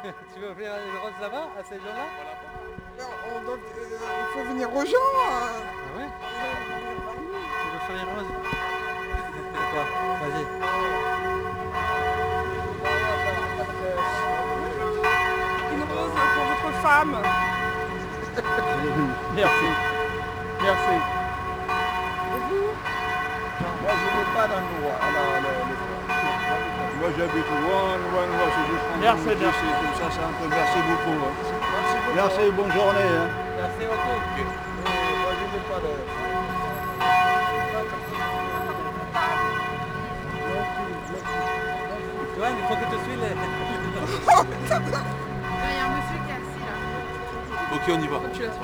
Tu veux offrir une rose là-bas, à ces gens-là? Il faut venir aux gens. Ah ouais? Tu veux offrir une rose? D'accord, vas-y. Une rose pour votre femme. Merci. Merci. Et vous? Moi, je n'ai pas d'endroit. Moi, j'habite loin, c'est juste un Merci, peu, merci. c'est comme ça, c'est un peu. Merci beaucoup. Merci, bonne journée. Hein. Merci beaucoup. Moi, je n'ai pas de... Joanne, il faut que tu suives les... Il y a un monsieur qui est assis là. Ok, on y va. Faut que tu l'assoies.